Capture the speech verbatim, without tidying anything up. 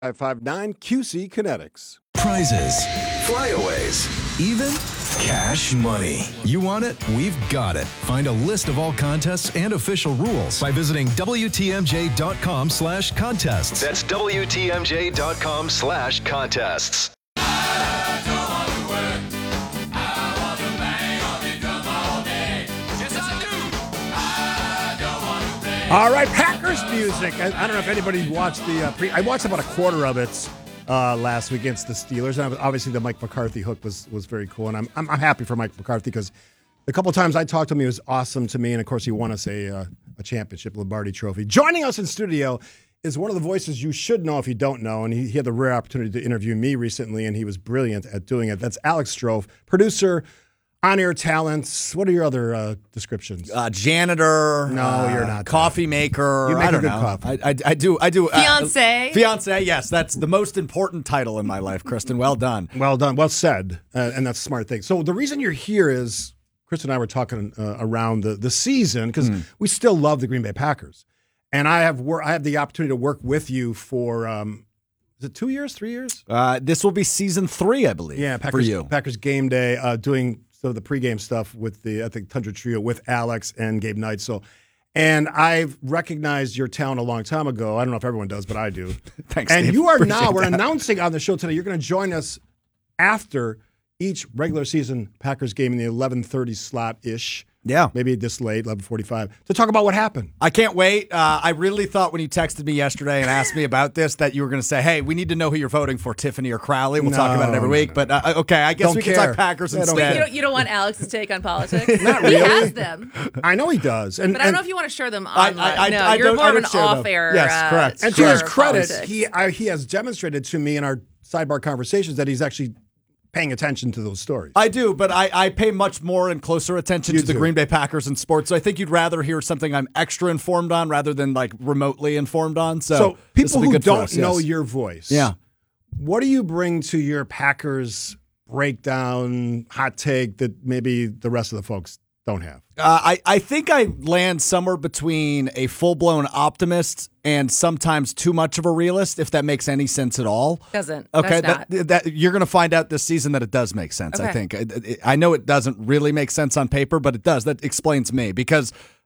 five five nine Q C Kinetics. Prizes, flyaways, even cash money. You want it? We've got it. Find a list of all contests and official rules by visiting W T M J dot com slash contests. That's W T M J dot com slash contests. All right, Packers music. I, I don't know if anybody watched the uh, pre. I watched about a quarter of it uh, last week against the Steelers, and obviously the Mike McCarthy hook was was very cool, and I'm I'm, I'm happy for Mike McCarthy because the couple times I talked to him, he was awesome to me, and of course he won us a uh, a championship, Lombardi Trophy. Joining us in studio is one of the voices you should know if you don't know, and he, he had the rare opportunity to interview me recently, and he was brilliant at doing it. That's Alex Strofe, producer. On-air talents. What are your other uh, descriptions? Uh, janitor. No, uh, you're not. Coffee maker. You make I don't a good know. coffee. I, I, I do. I do. Fiance. Uh, fiance. Yes, that's the most important title in my life, Kristen. Well done. Well done. Well said. Uh, and that's a smart thing. So the reason you're here is Chris and I were talking uh, around the, the season because mm. we still love the Green Bay Packers, and I have wor- I have the opportunity to work with you for. Um, Is it two years, three years? Uh, this will be season three, I believe. Yeah, Packers, for you. Packers game day, uh, doing some of the pregame stuff with the I think Tundra Trio with Alex and Gabe Knight. So, and I've recognized your talent a long time ago. I don't know if everyone does, but I do. Thanks, And Steve. you are Appreciate now. We're that. announcing on the show today. You're going to join us after each regular season Packers game in the eleven thirty slot ish. Yeah. Maybe this late, eleven forty-five, to talk about what happened. I can't wait. Uh, I really thought when you texted me yesterday and asked me about this that you were going to say, hey, we need to know who you're voting for, Tiffany or Crowley. We'll No, talk about it every no, week. no. But uh, okay, I guess Don't we care. can talk Packers Yeah, don't instead. You don't, you don't want Alex's take on politics? Not He really. has them. I know he does. And, But I don't and know if you want to share them I- on. I- I- no, I you're don't- more I of don't an share them. off-air. Yes, uh, correct. And to his share of credit, politics. he I, he has demonstrated to me in our sidebar conversations that he's actually paying attention to those stories. I do, but I, I pay much more and closer attention You to the do. Green Bay Packers and sports. So I think you'd rather hear something I'm extra informed on rather than like remotely informed on. So, So this people will be who good for don't us, know yes. your voice, Yeah. what do you bring to your Packers breakdown, hot take that maybe the rest of the folks don't have? Uh, I, I think I land somewhere between a full-blown optimist and sometimes too much of a realist, if that makes any sense at all. Doesn't. Okay, That's that, that you're going to find out this season that it does make sense, I Okay. think. I, I know it doesn't really make sense on paper, but it does. That explains me because